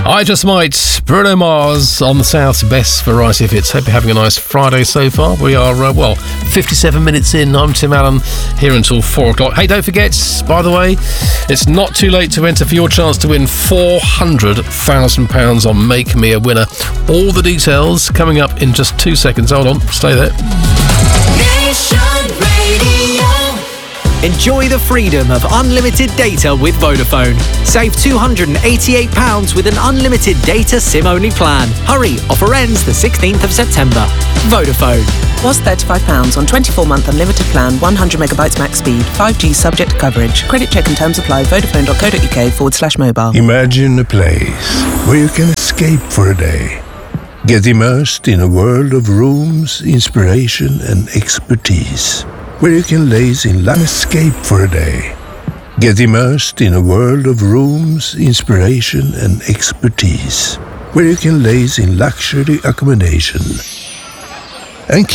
I Just Might, Bruno Mars on the South's best variety of hits. Hope you're having a nice Friday so far. We are, 57 minutes in. I'm Tim Allen, here until 4 o'clock. Hey, don't forget, by the way, it's not too late to enter for your chance to win £400,000 on Make Me a Winner. All the details coming up in just 2 seconds. Hold on, stay there. Nation Radio. Enjoy the freedom of unlimited data with Vodafone. Save £288 with an unlimited data SIM-only plan. Hurry, offer ends the 16th of September. Vodafone. Was £35 on 24-month unlimited plan, 100 megabytes max speed, 5G subject to coverage. Credit check and terms apply. Vodafone.co.uk/mobile. Imagine a place where you can escape for a day. Get immersed in a world of rooms, inspiration and expertise. Where you can laze in escape for a day. Get immersed in a world of rooms, inspiration and expertise. Where you can laze in luxury accommodation and